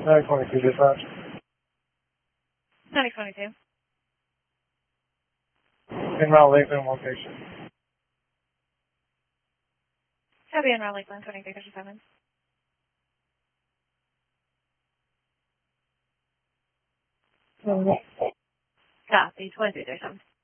922 dispatch. 9022. En route Lakeland location. Copy en route Lakeland 2337. Copy 2337.